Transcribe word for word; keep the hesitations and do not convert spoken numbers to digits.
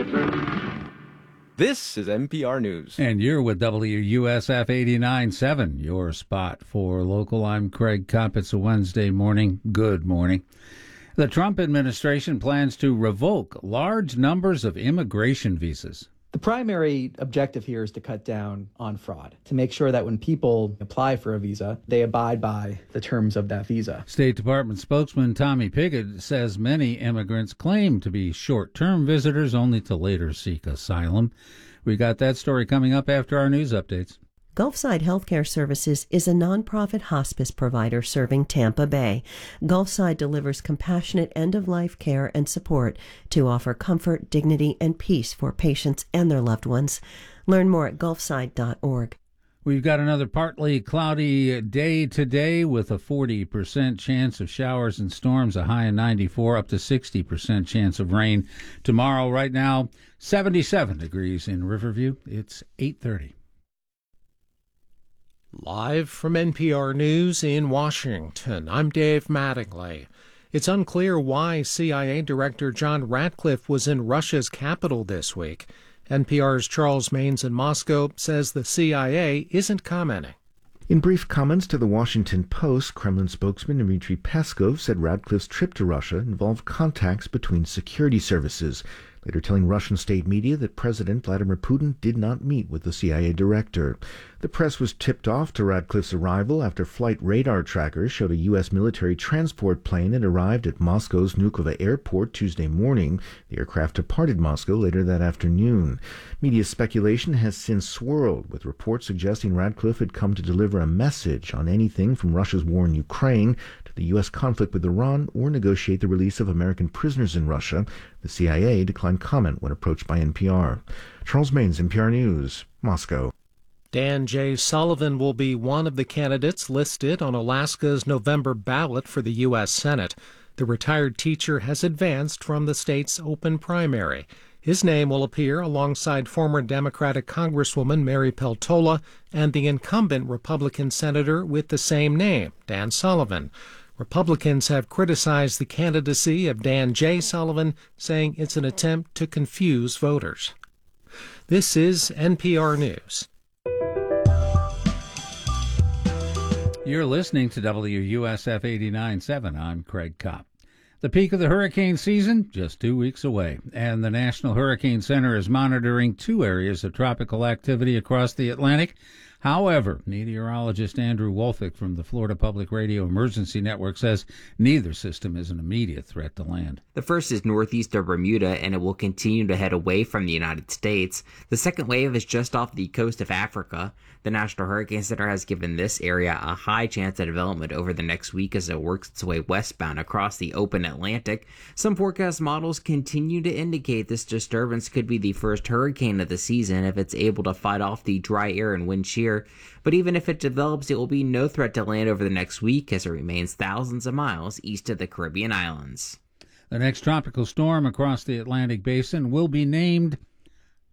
This is N P R News. And you're with W U S F eighty-nine point seven, your spot for local. I'm Craig Kopp. It's a Wednesday morning. Good morning. The Trump administration plans to revoke large numbers of immigration visas. The primary objective here is to cut down on fraud, to make sure that when people apply for a visa, they abide by the terms of that visa. State Department spokesman Tommy Pigott says many immigrants claim to be short-term visitors only to later seek asylum. We got that story coming up after our news updates. Gulfside Healthcare Services is a nonprofit hospice provider serving Tampa Bay. Gulfside delivers compassionate end-of-life care and support to offer comfort, dignity, and peace for patients and their loved ones. Learn more at gulfside dot org. We've got another partly cloudy day today with a forty percent chance of showers and storms, a high of ninety-four, up to sixty percent chance of rain. Tomorrow, right now, seventy-seven degrees in Riverview. It's eight thirty. Live from N P R News in Washington, I'm Dave Mattingly. It's unclear why C I A Director John Ratcliffe was in Russia's capital this week. N P R's Charles Maynes in Moscow says the C I A isn't commenting. In brief comments to the Washington Post, Kremlin spokesman Dmitry Peskov said Ratcliffe's trip to Russia involved contacts between security services, later telling Russian state media that President Vladimir Putin did not meet with the C I A director. The press was tipped off to Ratcliffe's arrival after flight radar trackers showed a U S military transport plane had arrived at Moscow's Vnukovo airport Tuesday morning. The aircraft departed Moscow later that afternoon. Media speculation has since swirled, with reports suggesting Ratcliffe had come to deliver a message on anything from Russia's war in Ukraine to the U S conflict with Iran or negotiate the release of American prisoners in Russia. The C I A declined comment when approached by N P R. Charles Maynes, N P R News, Moscow. Dan J. Sullivan will be one of the candidates listed on Alaska's November ballot for the U S Senate. The retired teacher has advanced from the state's open primary. His name will appear alongside former Democratic Congresswoman Mary Peltola and the incumbent Republican senator with the same name, Dan Sullivan. Republicans have criticized the candidacy of Dan J. Sullivan, saying it's an attempt to confuse voters. This is N P R News. You're listening to W U S F eighty-nine point seven. I'm Craig Kopp. The peak of the hurricane season, just two weeks away, and the National Hurricane Center is monitoring two areas of tropical activity across the Atlantic. However, meteorologist Andrew Wolfick from the Florida Public Radio Emergency Network says neither system is an immediate threat to land. The first is northeast of Bermuda, and it will continue to head away from the United States. The second wave is just off the coast of Africa. The National Hurricane Center has given this area a high chance of development over the next week as it works its way westbound across the open Atlantic. Some forecast models continue to indicate this disturbance could be the first hurricane of the season if it's able to fight off the dry air and wind shear. But even if it develops, it will be no threat to land over the next week as it remains thousands of miles east of the Caribbean islands. The next tropical storm across the Atlantic basin will be named